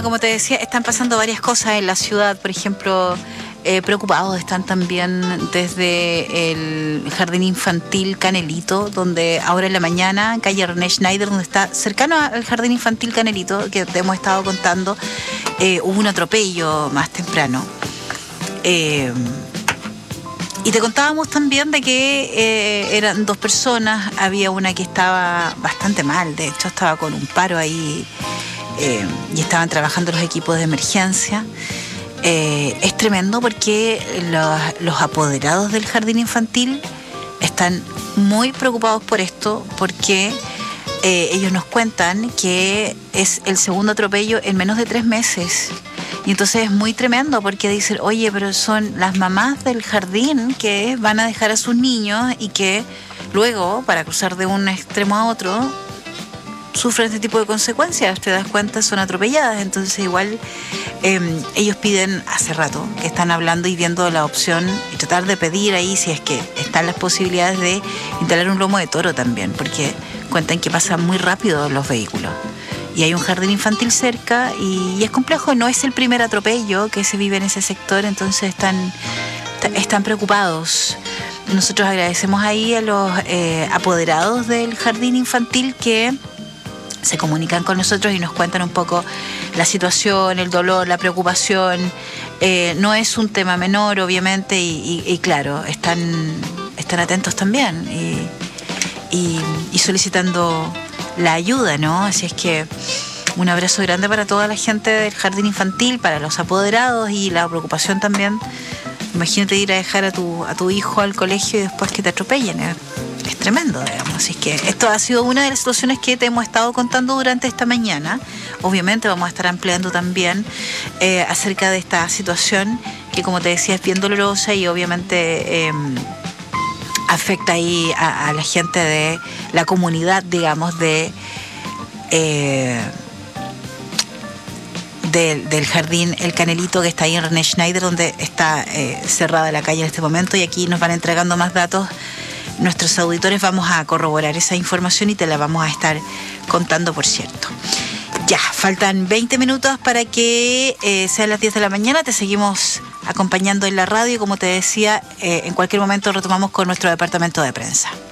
Bueno, como te decía, están pasando varias cosas en la ciudad. Por ejemplo, preocupados están también desde el jardín infantil Canelito, donde ahora en la mañana, calle René Schneider, donde está cercano al jardín infantil Canelito, que te hemos estado contando, hubo un atropello más temprano. Y te contábamos también de que eran dos personas. Había una que estaba bastante mal, de hecho estaba con un paro ahí, y estaban trabajando los equipos de emergencia. Es tremendo porque los apoderados del jardín infantil están muy preocupados por esto, porque ellos nos cuentan que es el segundo atropello en menos de 3 meses. Y entonces es muy tremendo porque dicen, oye, pero son las mamás del jardín que van a dejar a sus niños y que luego, para cruzar de un extremo a otro, sufren este tipo de consecuencias. Te das cuenta, son atropelladas. Entonces igual ellos piden hace rato, que están hablando y viendo la opción y tratar de pedir ahí, si es que están las posibilidades, de instalar un lomo de toro también, porque cuentan que pasan muy rápido los vehículos. Y hay un jardín infantil cerca y es complejo, no es el primer atropello que se vive en ese sector, entonces están preocupados. Nosotros agradecemos ahí a los apoderados del jardín infantil que se comunican con nosotros y nos cuentan un poco la situación, el dolor, la preocupación. No es un tema menor, obviamente, y claro, están atentos también y solicitando la ayuda, ¿no? Así es que un abrazo grande para toda la gente del jardín infantil, para los apoderados, y la preocupación también. Imagínate ir a dejar a tu hijo al colegio y después que te atropellen. Es tremendo, digamos. Así que esto ha sido una de las situaciones que te hemos estado contando durante esta mañana. Obviamente vamos a estar ampliando también acerca de esta situación que, como te decía, es bien dolorosa y obviamente afecta ahí a la gente de la comunidad, digamos, del jardín El Canelito, que está ahí en René Schneider, donde está cerrada la calle en este momento. Y aquí nos van entregando más datos nuestros auditores. Vamos a corroborar esa información y te la vamos a estar contando, por cierto. Ya, faltan 20 minutos para que sean las 10 de la mañana. Te seguimos acompañando en la radio. Como te decía, en cualquier momento retomamos con nuestro departamento de prensa.